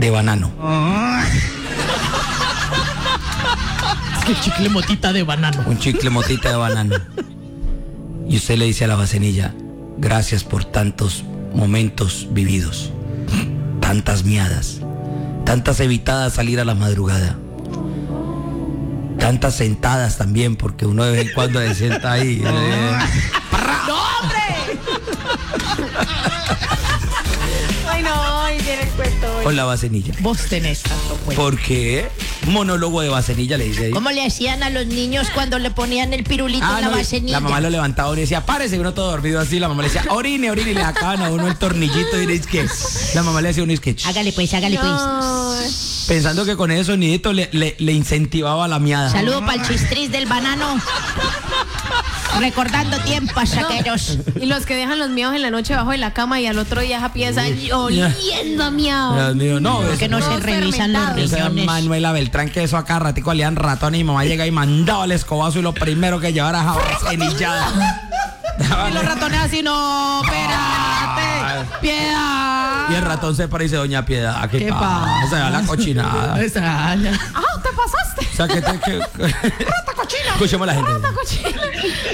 de banano. Es que chicle motita de banano. Un chicle motita de banano. Y usted le dice a la vasenilla, gracias por tantos momentos vividos, tantas miadas, tantas evitadas salir a la madrugada, tantas sentadas también, porque uno de vez en cuando se sienta ahí. ¡No, hombre! Ay, no, y viene el cuento. Con la vasenilla. Vos tenés tanto cuento. ¿Por qué? Monólogo de vasenilla le dice ahí. ¿Cómo le hacían a los niños cuando le ponían el pirulito en la No, vasenilla? la mamá lo levantaba y decía, párese, y uno todo dormido así. La mamá le decía, orine, orine, y le sacaban a uno el tornillito y es que la mamá le hacía un sketch. Hágale pues, hágale pues. Pensando que con ese sonidito le incentivaba la miada. Saludo para el chistriz del banano. Recordando tiempos saqueros. Y los que dejan los miedos en la noche bajo de la cama y al otro día esa pieza oliendo a miau. Dios mío, no. Que no se revisan los Esa riñones. Manuela Beltrán, que eso acá ratico olían ratón y mamá llega y mandaba el escobazo y lo primero que llevara esa vasenillada. Y los ratones así, no, espérate, Piedad. Y el ratón se para y dice, doña Piedad, ¿qué pasa? O sea, la cochinada. ¡Ah, te pasaste! O sea, ¡Rata cochina! Escuchemos a la gente. ¡Rata cochina!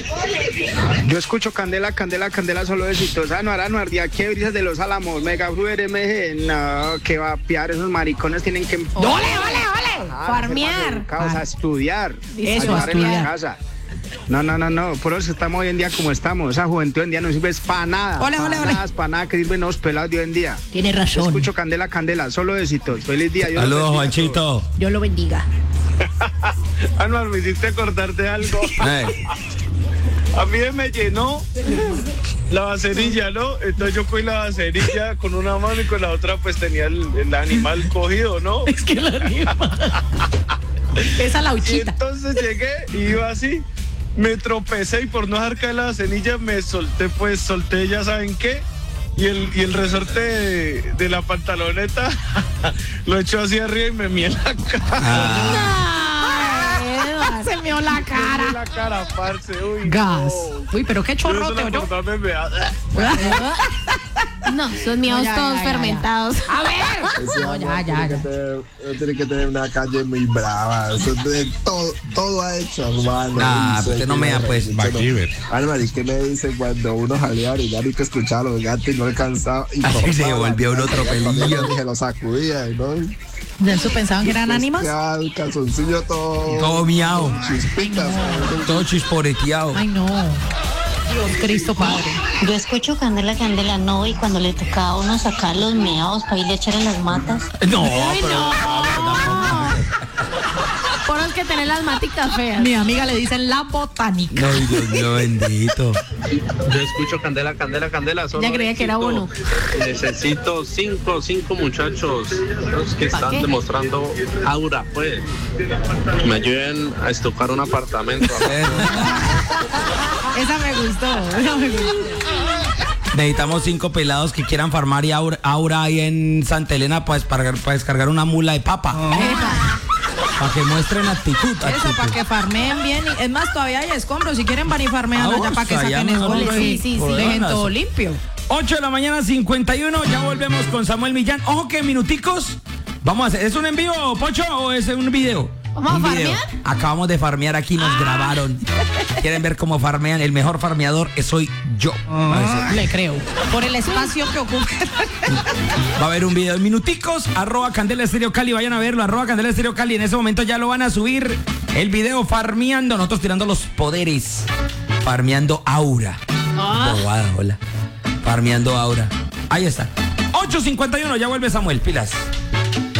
Yo escucho Candela, Candela, Candela, solo de exitosa, no hará, no ardía, que brisas de los álamos, mega fluir, no, que va a piar, esos maricones tienen que... ¡Vale! Farmear. A estudiar. Eso, a ayudar en la estudiar. casa. No, por eso estamos hoy en día como estamos. Esa juventud hoy en día no sirve para nada. Ole. Para nada que sirven los pelados de hoy en día. Tiene Yo razón. escucho Candela, Candela, solo éxitos. Feliz día. Dios Saludos, los bendiga a Juanchito. Dios lo bendiga. todos. Anual, me hiciste acordarte algo. A mí me llenó la vaserilla, ¿no? Entonces yo cogí la vaserilla con una mano y con la otra pues tenía el animal cogido, ¿no? Es que la anima. Esa Y lauchita. entonces llegué y iba así, me tropecé y por no dejar caer la vasenilla me solté, ya saben qué, y el resorte de la pantaloneta lo echó hacia arriba y me mié la cara. Se meó la Me cara. la cara, parce, uy. Gas. Uy, pero qué Yo chorrote, solo ¿no? acordarme me da- No, son miados Ya, todos ya. fermentados. A ver. Ese No, amor ya. tiene que tener una calle muy brava. Eso todo ha hecho, hermano. Nah, Dice usted no que me da, pues, MacGyver. Álvaro, ¿y qué me dice cuando uno salía a orinar y que escuchaba los gatos y no alcanzaba? Y Así se cortaba, volvió un otro pelillo. Dije, lo sacudía, ¿no? ¿De eso pensaban que eran ánimas? Ya el calzoncillo Todo miau. chispitas. Todo chisporeteado. Ay, no. Dios Cristo Padre. Yo escucho Candela, Candela, no, y cuando le tocaba a uno sacar los meados para ir a echar en las matas. No, Uy, pero... no. Por los que tener las maticas feas. Mi amiga le dicen la botánica. No, Dios mío bendito. Yo escucho Candela, Candela, Candela. Solo Ya creía que era uno. Necesito cinco muchachos los que están qué? demostrando aura, pues. Que me ayuden a estocar un apartamento. Esa me gustó. Necesitamos 5 pelados que quieran farmar y aura ahí en Santa Elena para descargar una mula de papa. Para que muestren actitud. Eso, para que farmeen bien. Es más, todavía hay escombros. Si quieren van y farmean allá para que saquen escombros. Sí. Dejen todo limpio. 8 de la mañana, 51. Ya volvemos con Samuel Millán. Ojo que minuticos. Vamos a hacer. ¿Es un en vivo, Pocho, o es un video? ¿Vamos a Un video. farmear? Acabamos de farmear aquí, nos grabaron. ¿Quieren ver cómo farmean? El mejor farmeador soy yo. Le creo. Por el espacio que ocupa. Va a haber un video en minuticos, @Candela Estéreo Cali, vayan a verlo, @Candela Estéreo Cali, en ese momento ya lo van a subir, el video farmeando, nosotros tirando los poderes, farmeando aura, bobada, hola, farmeando aura, ahí está, 8:51, ya vuelve Samuel, pilas.